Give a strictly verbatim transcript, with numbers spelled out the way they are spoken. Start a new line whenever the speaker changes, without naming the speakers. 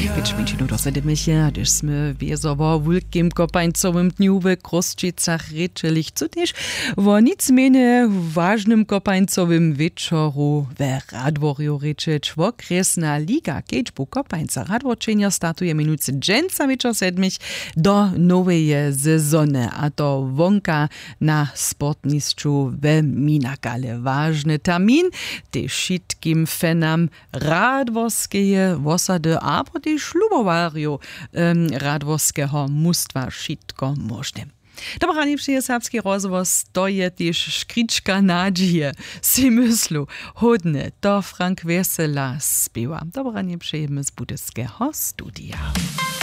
Keď minčinu dosedeme się, gdyż sme wiezowo w wielkim kopańcowym dniu w Kroszczycach ryczeli. Chcę też o nicmienie ważnym kopańcowym wieczoru w Radworju ryczeć. Okresna liga Kečbu Kopańca Radworčenia startuje minuty dżęca wieczor sedmich do nowej sezony, a to wonka na sportniszczu w Minakale. Ważny termin, te wszystkim fanam radworskie osady, a też lubowarju um, radworskiego mustwa wszystko możne. Dobra, nie przyje serbski rozwoz, to je też szkriczka nadzieje, si myslu, hodne, to Frank Wesela śpiewa. Dobra, nie przyjemy z budyskiego studia.